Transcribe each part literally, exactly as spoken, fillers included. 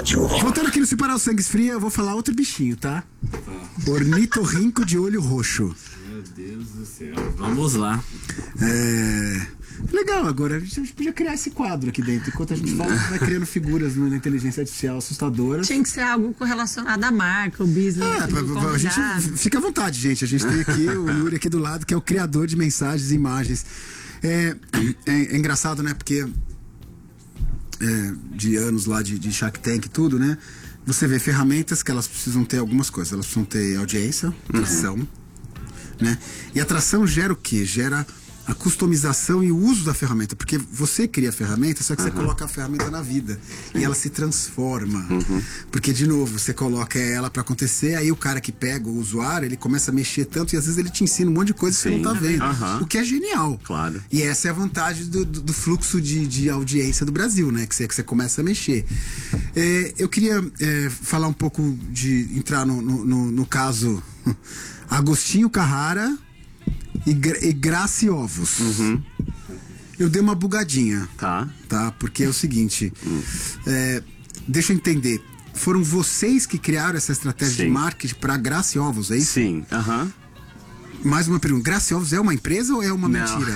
Voltando aqui no Separar o Sangue Esfria, eu vou falar outro bichinho, tá? Ornitorrinco de olho roxo. Meu Deus do céu. Vamos lá. É... Legal, agora a gente podia criar esse quadro aqui dentro. Enquanto a gente fala, a gente vai criando figuras na inteligência artificial assustadoras. Tinha que ser algo correlacionado à marca, o business. É, pra, a gente fica à vontade, gente. A gente tem aqui o Yuri aqui do lado, que é o criador de mensagens e imagens. É, é, é engraçado, né? Porque é, de anos lá de, de Shark Tank e tudo, né? Você vê ferramentas que elas precisam ter algumas coisas. Elas precisam ter audiência, atração, uhum. né? E atração gera o quê? Gera a customização e o uso da ferramenta, porque você cria a ferramenta, só que uhum. você coloca a ferramenta na vida e ela se transforma, uhum. porque de novo você coloca ela para acontecer, aí o cara que pega o usuário, ele começa a mexer tanto e às vezes ele te ensina um monte de coisa que você não tá vendo, uhum. o que é genial, claro. E essa é a vantagem do, do, do fluxo de, de audiência do Brasil, né, que você, que você começa a mexer. É, eu queria é, falar um pouco de entrar no, no, no, no caso Agostinho Carrara E, gra e Grace Ovos. Uhum. Eu dei uma bugadinha. Tá. Tá? Porque é o seguinte. Uhum. É, deixa eu entender. Foram vocês que criaram essa estratégia Sim. de marketing para Grace Ovos, é isso? Sim. Aham. Uhum. Mais uma pergunta. Grace Ovos é uma empresa ou é uma Não. mentira?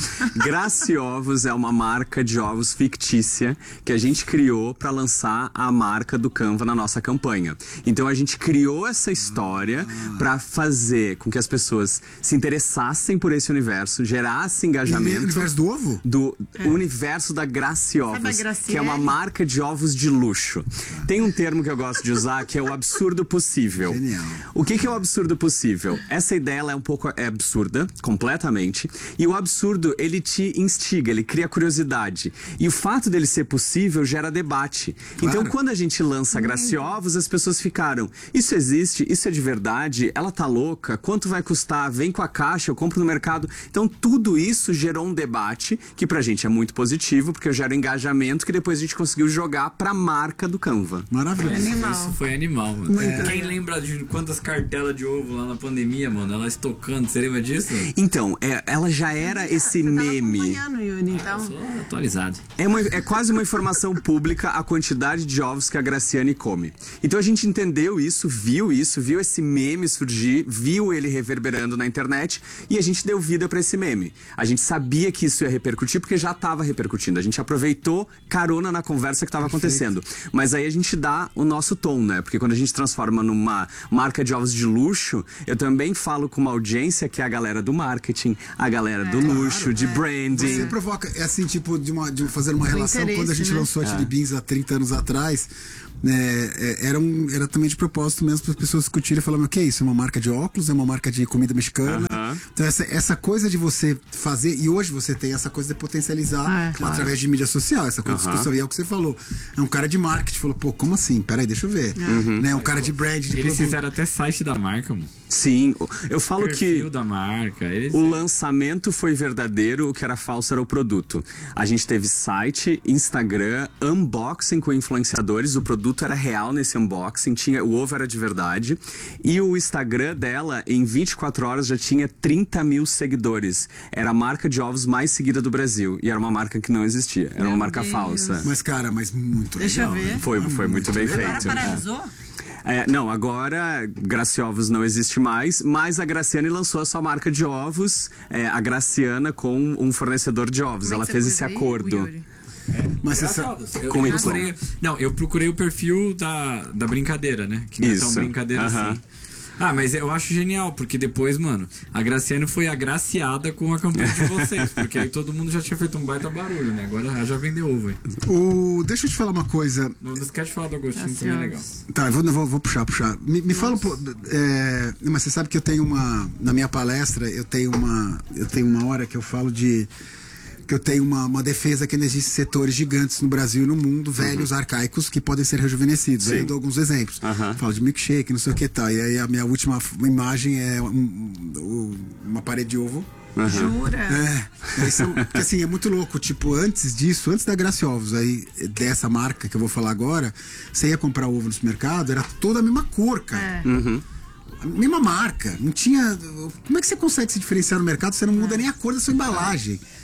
Grace Ovos é uma marca de ovos fictícia que a gente criou para lançar a marca do Canva na nossa campanha. Então a gente criou essa história ah. para fazer com que as pessoas se interessassem por esse universo, gerassem engajamento. E o universo do ovo? Do é. universo da Grace Ovos, que é uma marca de ovos de luxo. Tem um termo que eu gosto de usar que é o absurdo possível. Genial. O que, que é o absurdo possível? Essa ideia ela é um pouco é absurda, completamente. E o absurdo, ele te instiga, ele cria curiosidade. E o fato dele ser possível gera debate. Claro. Então, quando a gente lança Grace Ovos, as pessoas ficaram, isso existe? Isso é de verdade? Ela tá louca? Quanto vai custar? Vem com a caixa, eu compro no mercado. Então, tudo isso gerou um debate que pra gente é muito positivo, porque gera engajamento que depois a gente conseguiu jogar pra marca do Canva. Maravilhoso. Animal. Isso foi animal, mano. É. Quem lembra de quantas cartelas de ovo lá na pandemia, mano? Ela estocando, você lembra disso? Então, é, ela já era esse Você meme. Tava Yuri, então. Eu sou atualizado. É, uma, é quase uma informação pública a quantidade de ovos que a Graciane come. Então a gente entendeu isso, viu isso, viu esse meme surgir, viu ele reverberando na internet e a gente deu vida pra esse meme. A gente sabia que isso ia repercutir porque já estava repercutindo. A gente aproveitou carona na conversa que estava acontecendo. Mas aí a gente dá o nosso tom, né? Porque quando a gente transforma numa marca de ovos de luxo, eu também falo com uma audiência que é a galera do marketing, a galera do é, luxo, claro, de é. branding. Você provoca, é assim, tipo, de, uma, de fazer uma relação. Quando a gente né? lançou a Chili Beans há trinta anos atrás, É, era, um, era também de propósito mesmo para as pessoas discutirem e falarem, o que é isso? É uma marca de óculos? É uma marca de comida mexicana? Uhum. Então essa, essa coisa de você fazer, e hoje você tem essa coisa de potencializar ah, claro. através de mídia social, essa coisa uhum. de discussão, e é o que você falou. É um cara de marketing, falou, pô, como assim? Peraí, deixa eu ver. Uhum. Né? Um cara de brand. De eles produto. fizeram até site da marca, mano. Sim, eu falo Perfil que da marca, eles... o lançamento foi verdadeiro, o que era falso era o produto. A gente teve site, Instagram, unboxing com influenciadores, o produto era real nesse unboxing, tinha, o ovo era de verdade, e o Instagram dela, em vinte e quatro horas, já tinha trinta mil seguidores. Era a marca de ovos mais seguida do Brasil, e era uma marca que não existia, era Meu uma marca Deus. falsa. Mas, cara, mas muito Deixa legal. eu ver. Né? Foi, foi muito, muito bem Agora feito. paralisou? É, não, agora Grace Ovos não existe mais, mas a Graciane lançou a sua marca de ovos, é, a Graciana, com um fornecedor de ovos. Como Ela é fez esse acordo. É, mas você sabe, eu, com eu procurei, não, eu procurei o perfil da, da brincadeira, né? Que não Isso. é tão brincadeira uh-huh. assim. Ah, mas eu acho genial, porque depois, mano, a Graciane foi agraciada com a campanha de vocês, porque aí todo mundo já tinha feito um baita barulho, né? Agora já vendeu ovo, hein? O... Deixa eu te falar uma coisa. Não esquece de falar do Agostinho, também é legal. Tá, eu vou, vou, vou puxar, puxar. Me, me fala um pouco. É, mas você sabe que eu tenho uma. Na minha palestra, eu tenho uma. Eu tenho uma hora que eu falo de. Que eu tenho uma, uma defesa que ainda existem setores gigantes no Brasil e no mundo, velhos, uhum. arcaicos, que podem ser rejuvenescidos. Aí eu dou alguns exemplos. Uhum. Falo de milkshake, não sei o que tal. E aí a minha última imagem é um, um, uma parede de ovo. Uhum. Jura? É. São, porque, assim, é muito louco. Tipo, antes disso, antes da Grace Ovos, aí, dessa marca que eu vou falar agora, você ia comprar ovo no supermercado, era toda a mesma cor, cara. É. Uhum. A mesma marca. Não tinha. Como é que você consegue se diferenciar no mercado? Você não muda é. nem a cor da sua embalagem.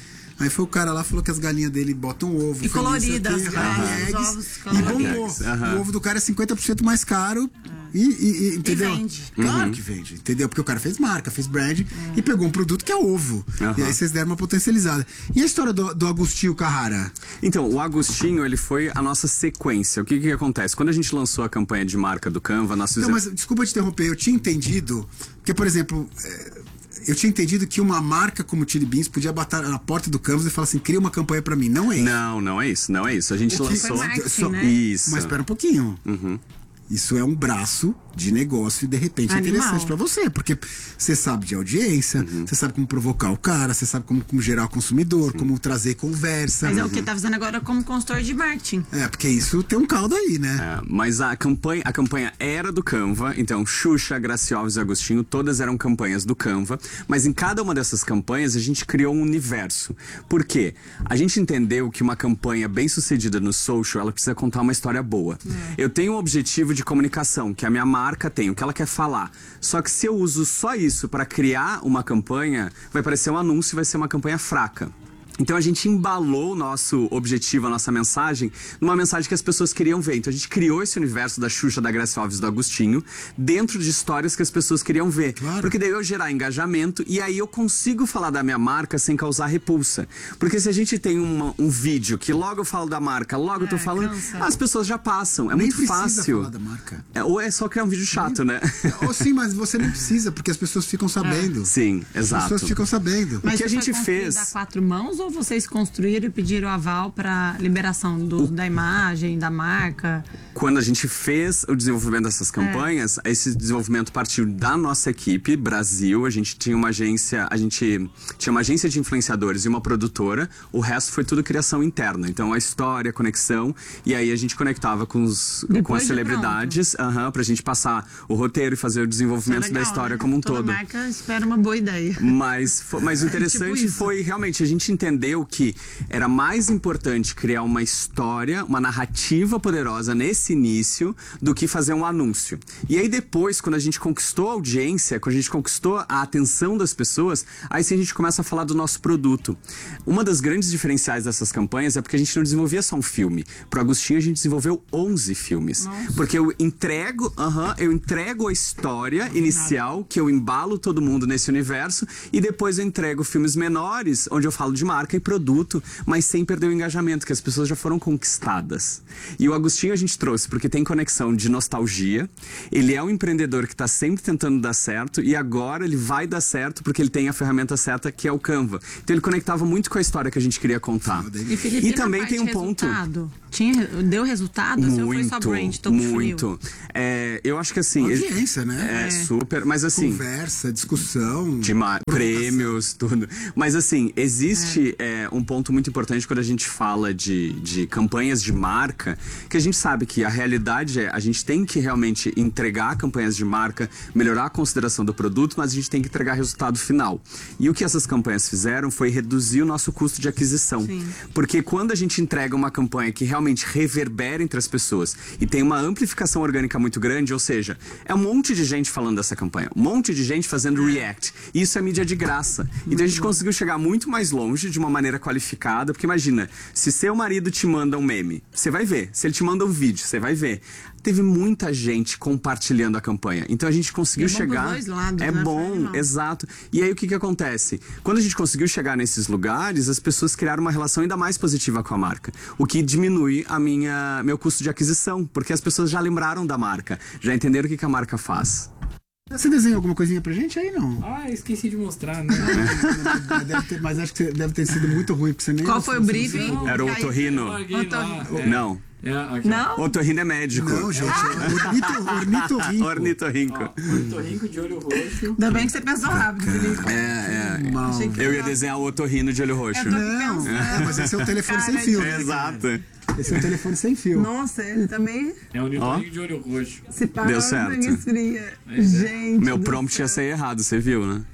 Aí foi o cara lá, falou que as galinhas dele botam ovo. E coloridas, feliz, as aqui, galinhas, eggs, os ovos e coloridos. bombou. Aham. O ovo do cara é cinquenta por cento mais caro. E, e- e- entendeu? vende. Claro que vende, entendeu? Porque o cara fez marca, fez brand e pegou um produto que é ovo. Aham. E aí vocês deram uma potencializada. E a história do, do Agostinho Carrara? Então, o Agostinho, ele foi a nossa sequência. O que que acontece? Quando a gente lançou a campanha de marca do Canva, nós Não, fizemos... mas desculpa te interromper, eu tinha entendido. Porque, por exemplo, é, eu tinha entendido que uma marca como Chili Beans podia bater na porta do Canvas e falar assim: cria uma campanha pra mim. Não é isso. Não, não é isso, não é isso. A gente O que- lançou... Foi marketing, só- né? Isso. Mas espera um pouquinho. Uhum. Isso é um braço de negócio e de repente é Animal. interessante pra você, porque você sabe de audiência, Uhum. você sabe como provocar o cara, você sabe como, como gerar o consumidor, como trazer conversa. Mas é o que tá fazendo agora como consultor de marketing. É, porque isso tem um caldo aí, né? É, mas a campanha, a campanha era do Canva, então Xuxa, Graci Alves e Agostinho, todas eram campanhas do Canva, mas em cada uma dessas campanhas a gente criou um universo. Por quê? A gente entendeu que uma campanha bem sucedida no social, ela precisa contar uma história boa. Eu tenho um objetivo de comunicação, que a minha marca tem, o que ela quer falar. Só que se eu uso só isso para criar uma campanha, vai parecer um anúncio e vai ser uma campanha fraca. Então a gente embalou o nosso objetivo, a nossa mensagem, numa mensagem que as pessoas queriam ver. Então a gente criou esse universo da Xuxa, da Graci Alves e do Agostinho dentro de histórias que as pessoas queriam ver. Claro. Porque daí eu gerar engajamento e aí eu consigo falar da minha marca sem causar repulsa. Porque se a gente tem uma- um vídeo que logo eu falo da marca, logo eu tô É, falando, cansa. as pessoas já passam. É Nem muito precisa fácil. falar da marca. É, ou é só criar um vídeo chato, né? Ou sim, mas você nem precisa, porque as pessoas ficam sabendo. Sim, As exato. pessoas ficam sabendo. Mas que a isso gente foi construído fez- a quatro mãos ou vocês construíram e pediram aval para liberação do- da imagem, da marca? Quando a gente fez o desenvolvimento dessas campanhas, esse desenvolvimento partiu da nossa equipe, Brasil. A gente tinha uma agência, a gente tinha uma agência de influenciadores e uma produtora. O resto foi tudo criação interna. Então, a história, a conexão. E aí a gente conectava com, os, com Depois as de celebridades, aham, pra gente passar o roteiro e fazer o desenvolvimento Isso é da legal, história né? como um Toda todo. marca espera uma boa ideia. Mas, fo- mas o interessante Tipo isso. foi realmente a gente entendeu que era mais importante criar uma história, uma narrativa poderosa nesse início do que fazer um anúncio. E aí depois, quando a gente conquistou a audiência, quando a gente conquistou a atenção das pessoas, aí sim a gente começa a falar do nosso produto. Uma das grandes diferenciais dessas campanhas é porque a gente não desenvolvia só um filme. Pro Agostinho a gente desenvolveu onze filmes. Porque eu entrego, aham, eu entrego a história inicial, que eu embalo todo mundo nesse universo, e depois eu entrego filmes menores, onde eu falo de marca e produto, mas sem perder o engajamento, que as pessoas já foram conquistadas. E o Agostinho a gente trouxe porque tem conexão de nostalgia, ele é um empreendedor que está sempre tentando dar certo, e agora ele vai dar certo porque ele tem a ferramenta certa, que é o Canva. Então ele conectava muito com a história que a gente queria contar. E, Felipe, na também parte tem um ponto... resultado, Tinha, deu resultado? Ou foi só Muito, brand, topo de muito. funil? É, eu acho que assim... Audiência, né? É, super, mas assim... Conversa, discussão. De ma- prêmios, tudo. Mas assim, existe é, um ponto muito importante quando a gente fala de, de campanhas de marca, que a gente sabe que a realidade é, a gente tem que realmente entregar campanhas de marca, melhorar a consideração do produto, mas a gente tem que entregar resultado final. E o que essas campanhas fizeram foi reduzir o nosso custo de aquisição. Sim. Porque quando a gente entrega uma campanha que realmente reverbera entre as pessoas e tem uma amplificação orgânica muito grande, ou seja, é um monte de gente falando dessa campanha, um monte de gente fazendo react. E isso é mídia de graça. Então a gente conseguiu chegar muito mais longe de uma maneira qualificada, porque imagina, se seu marido te manda um meme, você vai ver. Se ele te manda um vídeo, você vai ver. Teve muita gente compartilhando a campanha. Então a gente conseguiu E é bom chegar. pros dois lados, é né? Foi bom, animal. exato. E aí o que que acontece? Quando a gente conseguiu chegar nesses lugares, as pessoas criaram uma relação ainda mais positiva com a marca, o que diminui a minha meu custo de aquisição, porque as pessoas já lembraram da marca, já entenderam o que que a marca faz. Você desenha alguma coisinha pra gente aí, não? Ah, esqueci de mostrar, né? Mas deve ter- mas acho que você deve ter sido muito ruim, porque você nem... Qual foi o você- briefing? Não, Era o Aí- otorrino. Larguei lá, é. Não. É, aqui, Não? Otorrino é médico. Não, gente, é ornito, ornitorrinco. Ornitorrinco. ó, ornitorrinco de olho roxo. Ainda bem que você pensou rápido, Felipe. É, é. Mal. Achei que Eu ia fosse- desenhar o otorrino de olho roxo. Eu tô Não, é, mas esse é o telefone sem Cara, fio. de- né? Exato. Esse é o telefone sem fio. Nossa, ele também É o ornitorrinco de olho roxo. se parou Deu na certo. esfria. Gente. Meu do prompt ia céu. ser errado, você viu, né?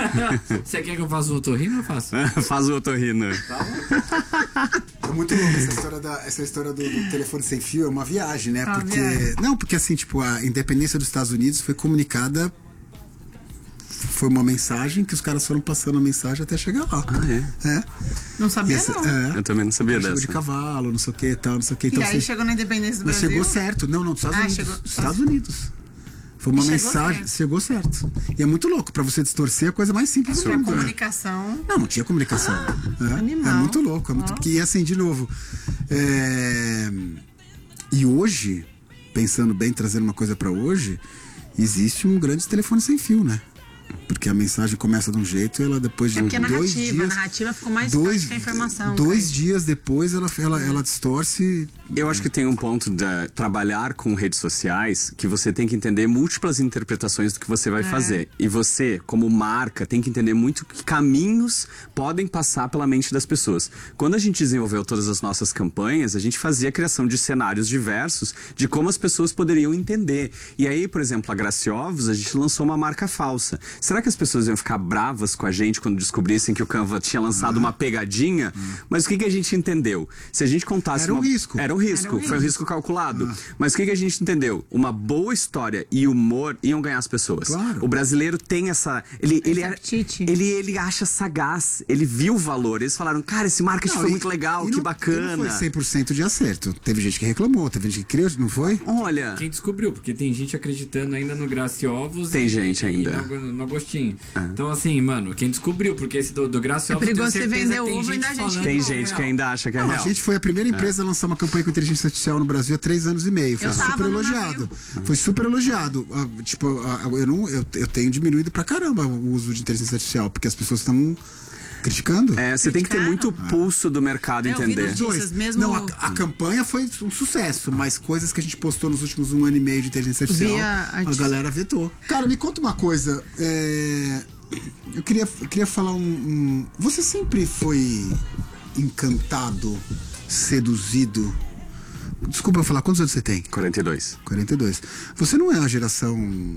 Você quer que eu faça o otorrino ou eu faço? Faz o otorrino. É muito louco essa história, da, essa história do, do telefone sem fio, é uma viagem, né? É uma porque. viagem. Não, porque assim, tipo, a independência dos Estados Unidos foi comunicada foi uma mensagem que os caras foram passando a mensagem até chegar lá. Ah, é? É. Não sabia, Essa- não. é. Eu também não sabia Chegou dessa. de cavalo, não sei o que, tal, não sei o que. E Então, aí você- chegou na independência do Mas Brasil. chegou certo. Não, não, dos Estados Ah, Unidos. chegou- Estados Unidos. Foi uma Chegou mensagem, certo. chegou certo. E é muito louco, pra você distorcer a coisa mais simples do Porque a mundo. né? comunicação... Não, não tinha comunicação. É, Animal. é muito louco. É muito... Ó. Porque, e assim, de novo. é, E hoje, pensando bem, trazendo uma coisa pra hoje, existe um grande telefone sem fio, né? Porque a mensagem começa de um jeito e ela depois de É porque a dois narrativa, dias... a narrativa ficou mais dois, forte que a informação. dois cara. dias depois ela, ela, ela distorce. Eu acho que tem um ponto de trabalhar com redes sociais que você tem que entender múltiplas interpretações do que você vai fazer. E você, como marca, tem que entender muito que caminhos podem passar pela mente das pessoas. Quando a gente desenvolveu todas as nossas campanhas, a gente fazia a criação de cenários diversos de como as pessoas poderiam entender. E aí, por exemplo, a Graciovos, a gente lançou uma marca falsa. Será que as pessoas iam ficar bravas com a gente quando descobrissem que o Canva tinha lançado uma pegadinha? Mas o que, que a gente entendeu? Se a gente contasse... Era um uma... risco. Era um risco. Era um Foi um risco calculado. Mas o que, que a gente entendeu? Uma boa história e humor iam ganhar as pessoas. Claro. O brasileiro tem essa... Ele, ele, é- apetite. ele, ele acha sagaz. Ele viu o valor. Eles falaram, cara, esse marketing Não, foi e- muito legal, e que não- bacana. e Não foi cem por cento de acerto. Teve gente que reclamou, teve gente que criou, não foi? Olha... Quem descobriu? Porque tem gente acreditando ainda no Graciovos. Tem e- gente e ainda. no, no Agostinho. Então, assim, mano, quem descobriu? Porque esse do, do Graciovos. É perigoso eu tenho você certeza vender que tem ovo e gente ainda a gente falando Tem que é gente que real. ainda acha que é Não, a real. gente foi a primeira empresa a lançar uma campanha com inteligência artificial no Brasil há três anos e meio. Foi Eu tava super no elogiado. Foi super elogiado. Ah, tipo, ah, eu, não, eu, eu tenho diminuído pra caramba o uso de inteligência artificial, porque as pessoas estão criticando. É, você tem que ter muito pulso do mercado, Eu vi entender. nos notícias mesmo- Não, a, a campanha foi um sucesso, mas coisas que a gente postou nos últimos um ano e meio de inteligência artificial, Via a arti- galera vetou. Cara, me conta uma coisa. é, Eu queria, eu queria falar um, um- Você sempre foi encantado, seduzido? Desculpa eu falar, quantos anos você tem? quarenta e dois. quarenta e dois. Você não é a geração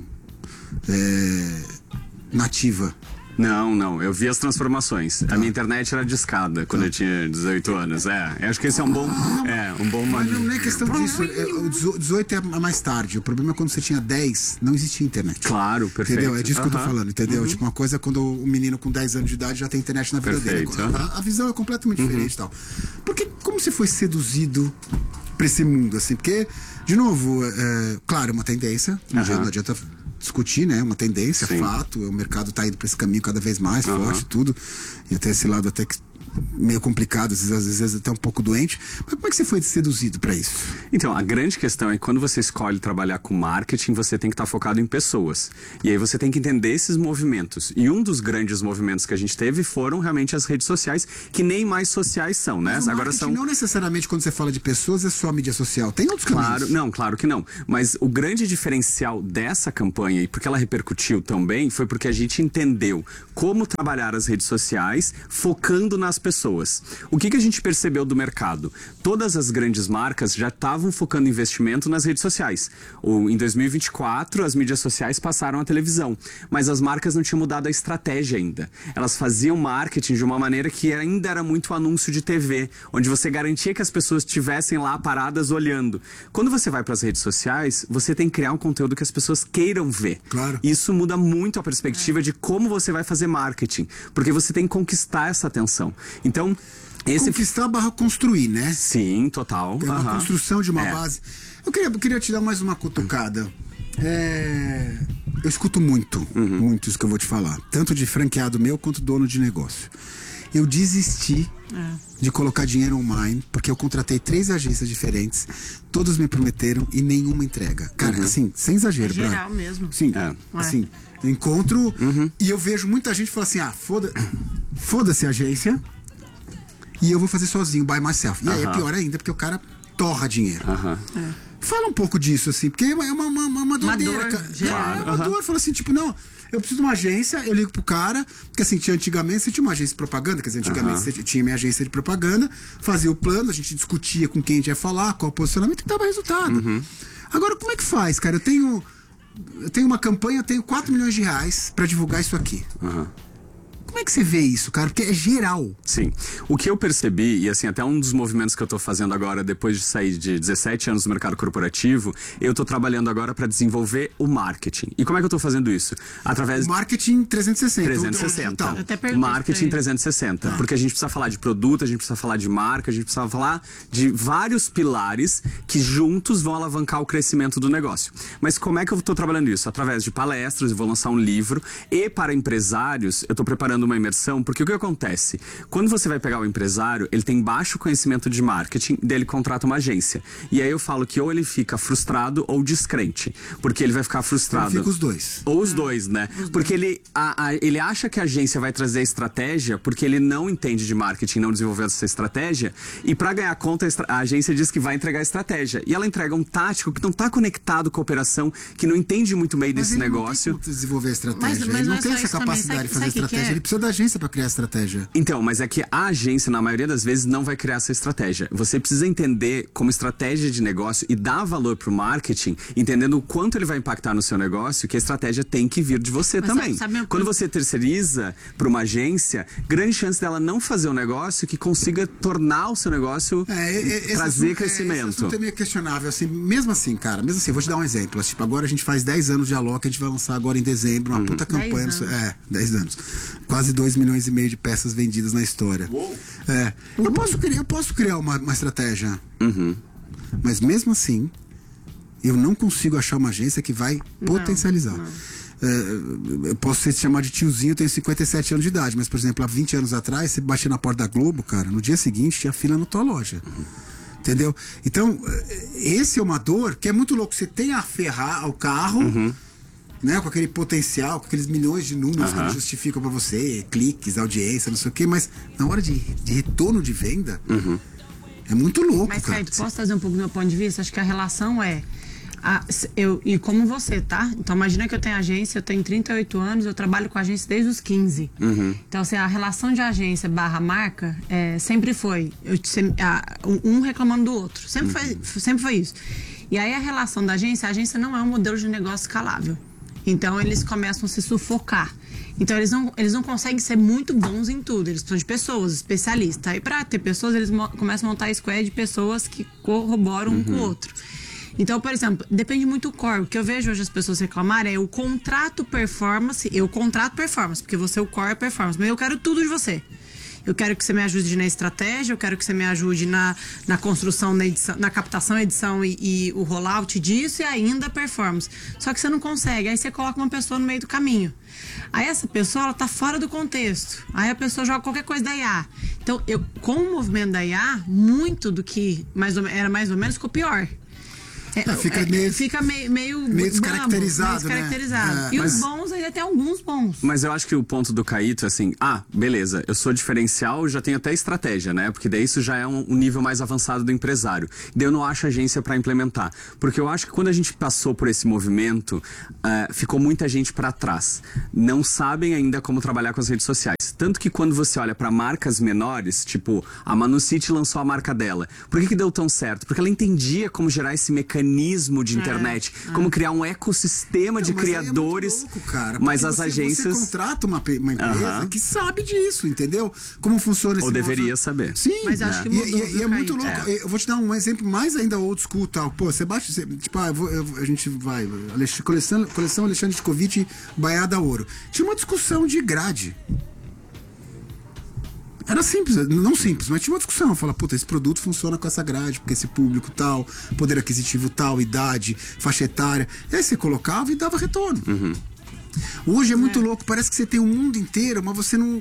é, nativa. Não, não. Eu vi as transformações. A minha internet era discada quando eu tinha dezoito anos. É, eu acho que esse é um bom... É, um bom... Mas não é questão disso. É, o dezo- dezoito é mais tarde. O problema é quando você tinha dez, não existia internet. Claro, perfeito. Entendeu? É disso que eu tô Aham. falando, entendeu? Tipo, uma coisa é quando o menino com dez anos de idade já tem internet na vida Perfeito, dele. aham. A, a visão é completamente diferente e tal. Porque, como você foi seduzido pra esse mundo, assim? Porque, de novo, é, claro, é uma tendência. Não adianta- não adianta discutir, né? É uma tendência, Sim. fato. O mercado tá indo pra esse caminho cada vez mais Aham. forte, tudo. E até esse lado até que meio complicado, às vezes, às vezes até um pouco doente. Mas como é que você foi seduzido pra isso? Então, a grande questão é que quando você escolhe trabalhar com marketing, você tem que estar focado em pessoas. E aí você tem que entender esses movimentos. E um dos grandes movimentos que a gente teve foram realmente as redes sociais, que nem mais sociais são, né? Mas o Agora marketing são... não necessariamente quando você fala de pessoas é só mídia social. Tem outros Claro, caminhos. não, claro que não. Mas o grande diferencial dessa campanha, e porque ela repercutiu tão bem, foi porque a gente entendeu como trabalhar as redes sociais focando nas pessoas. O que, que a gente percebeu do mercado? Todas as grandes marcas já estavam focando investimento nas redes sociais. O, em dois mil e vinte e quatro, as mídias sociais passaram à televisão, mas as marcas não tinham mudado a estratégia ainda. Elas faziam marketing de uma maneira que ainda era muito anúncio de T V, onde você garantia que as pessoas estivessem lá paradas olhando. Quando você vai para as redes sociais, você tem que criar um conteúdo que as pessoas queiram ver. Claro. Isso muda muito a perspectiva de como você vai fazer marketing, porque você tem que conquistar essa atenção. Então, esse... Conquistar barra construir, né? Sim, total. É uma Aham. construção de uma É. base. Eu queria, eu queria te dar mais uma cutucada. É, Eu escuto muito, Uhum. muito isso que eu vou te falar. Tanto de franqueado meu quanto dono de negócio. Eu desisti de colocar dinheiro online, porque eu contratei três agências diferentes, todos me prometeram e nenhuma entrega. Cara, assim, sem exagero, É geral brother. mesmo. Sim, É. assim, eu encontro e eu vejo muita gente falar assim, ah, foda, foda-se a agência e eu vou fazer sozinho, by myself. E aí é Aham. pior ainda, porque o cara torra dinheiro. Aham. Fala um pouco disso, assim, porque é uma, uma, uma, uma doideira, dor, cara. geral. É uma dor. Fala assim, tipo, não, eu preciso de uma agência, eu ligo pro cara, porque assim, tinha, antigamente você tinha uma agência de propaganda, quer dizer, antigamente você tinha minha agência de propaganda, fazia o plano, a gente discutia com quem a gente ia falar, qual o posicionamento e dava resultado. Agora, como é que faz, cara? Eu tenho, eu tenho uma campanha, eu tenho quatro milhões de reais pra divulgar isso aqui. Aham. Como é que você vê isso, cara? Porque é geral. Sim. O que eu percebi, e assim, até um dos movimentos que eu tô fazendo agora, depois de sair de dezessete anos no mercado corporativo, eu tô trabalhando agora para desenvolver o marketing. E como é que eu tô fazendo isso? Através... O marketing trezentos e sessenta. trezentos e sessenta. Então, até perguntei Marketing pra ele. trezentos e sessenta. Porque a gente precisa falar de produto, a gente precisa falar de marca, a gente precisa falar de vários pilares que juntos vão alavancar o crescimento do negócio. Mas como é que eu tô trabalhando isso? Através de palestras, eu vou lançar um livro. E para empresários, eu tô preparando uma imersão, porque o que acontece? Quando você vai pegar o empresário, ele tem baixo conhecimento de marketing, daí ele contrata uma agência. E aí eu falo que ou ele fica frustrado ou descrente. Porque ele vai ficar frustrado. Fica os dois. Ou os dois, né? Porque ele, a, a, ele acha que a agência vai trazer a estratégia, porque ele não entende de marketing, não desenvolveu essa estratégia. E para ganhar conta, a, estra- a agência diz que vai entregar a estratégia. E ela entrega um tático que não tá conectado com a operação, que não entende muito bem Mas desse ele negócio. Não tem como desenvolver a estratégia. Mas- mas ele não não é tem só essa isso também. capacidade Sabe- de fazer sabe o que que estratégia. é? Ele precisa da agência para criar a estratégia. Então, mas é que a agência, na maioria das vezes, não vai criar essa estratégia. Você precisa entender como estratégia de negócio e dar valor pro marketing, entendendo o quanto ele vai impactar no seu negócio, que a estratégia tem que vir de você Mas também. sabe- sabe uma Quando coisa- você terceiriza para uma agência, grande chance dela não fazer um negócio que consiga tornar o seu negócio, É, é, é, esse trazer assunto- é, crescimento. Esse assunto é meio questionável, assim, mesmo assim, cara, mesmo assim, eu vou te dar um exemplo. Tipo, agora a gente faz dez anos de Alok, a gente vai lançar agora em dezembro uma puta campanha. dez no- anos. É, dez anos. Quase dois milhões e meio de peças vendidas na história. É. Eu posso criar, eu posso criar uma, uma estratégia. Mas mesmo assim, eu não consigo achar uma agência que vai potencializar. É, eu posso ser chamado de tiozinho, eu tenho cinquenta e sete anos de idade, mas, por exemplo, há vinte anos atrás, você batia na porta da Globo, cara, no dia seguinte tinha fila na tua loja. Entendeu? Então, esse é uma dor que é muito louco. Você tem a ferrar o carro, né, com aquele potencial, com aqueles milhões de números que justificam pra você, cliques, audiência, não sei o quê, mas na hora de, de retorno de venda, é muito louco, Mas, cara. Caio, posso trazer um pouco do meu ponto de vista? Acho que a relação é... a- se- eu, e como você, tá? Então, imagina que eu tenho agência, eu tenho trinta e oito anos, eu trabalho com agência desde os quinze. Então, assim, a relação de agência barra marca é, sempre foi eu, se- a- um reclamando do outro. Sempre, foi, sempre foi isso. E aí, a relação da agência, a agência não é um modelo de negócio escalável. Então, eles começam a se sufocar. Então, eles não, eles não conseguem ser muito bons em tudo. Eles precisam de pessoas, especialistas. Aí, para ter pessoas, eles mo- começam a montar squad de pessoas que corroboram um com o outro. Então, por exemplo, depende muito do core. O que eu vejo hoje as pessoas reclamarem é o contrato performance. Eu contrato performance, porque você, o core é performance. Mas eu quero tudo de você. Eu quero que você me ajude na estratégia, eu quero que você me ajude na, na construção, na, edição, na captação, edição e, e o rollout disso e ainda performance. Só que você não consegue, aí você coloca uma pessoa no meio do caminho. Aí essa pessoa, ela tá fora do contexto. Aí a pessoa joga qualquer coisa da I A. Então, eu, com o movimento da I A, muito do que mais ou, era mais ou menos ficou pior. É, É, fica meio- fica meio, meio, meio brabo, descaracterizado, meio né? descaracterizado. É, e mas- os bons, ainda tem alguns bons. Mas eu acho que o ponto do Caíto é assim, ah, beleza, eu sou diferencial, já tenho até estratégia, né? Porque daí isso já é um, um nível mais avançado do empresário. Daí eu não acho agência para implementar. Porque eu acho que quando a gente passou por esse movimento, ah, ficou muita gente para trás. Não sabem ainda como trabalhar com as redes sociais. Tanto que quando você olha para marcas menores, tipo, a Manu City lançou a marca dela. Por que que deu tão certo? Porque ela entendia como gerar esse mecanismo de internet, como criar um ecossistema de Não, mas aí criadores. É muito louco, cara, mas porque as você, agências. Você contrata uma, pe- uma empresa Aham. que sabe disso, entendeu? Como funciona esse Ou deveria modo- saber. Sim, Mas acho que e, mudou, e- e viu, é muito Caio? louco. Eu vou te dar um exemplo mais ainda old school tal. Pô, você baixa. Você, tipo, ah, eu vou- eu- a gente vai. Alex- Coleção, coleção Alexandre Tchikovic, Baiada Ouro. Tinha uma discussão de grade. Era simples, não simples, mas tinha uma discussão. Fala, puta, esse produto funciona com essa grade, porque esse público tal, poder aquisitivo tal, idade, faixa etária. E aí você colocava e dava retorno. Hoje é muito louco, parece que você tem o mundo inteiro, mas você não.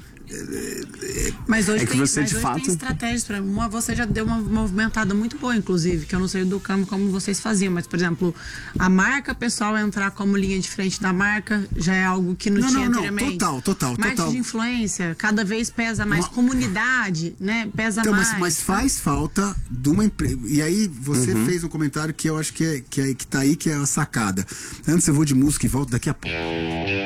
Mas hoje, É que tem, você, mas de hoje fato- tem estratégias para uma. Você já deu uma movimentada muito boa, inclusive, que eu não sei do campo como vocês faziam, mas, por exemplo, a marca pessoal entrar como linha de frente da marca já é algo que não, Não, tinha não, não, anteriormente. total, total, Marketing total. de influência, cada vez pesa mais. Uma- Comunidade, né? Pesa Então, mais. mas, mas faz falta de uma empresa. E aí você fez um comentário que eu acho que, é, que, é, que tá aí, que é a sacada. Antes eu vou de música e volto daqui a pouco.